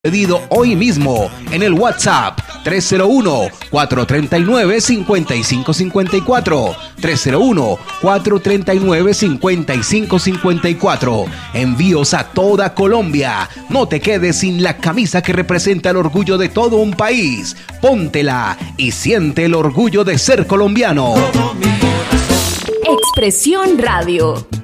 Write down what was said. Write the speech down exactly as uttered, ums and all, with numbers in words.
Pedido hoy mismo en el WhatsApp tres cero uno, cuatro tres nueve, cinco cinco cinco cuatro, tres cero uno, cuatro tres nueve, cinco cinco cinco cuatro. Envíos a toda Colombia. No te quedes sin la camisa que representa el orgullo de todo un país. Póntela y siente el orgullo de ser colombiano. Expresión Radio.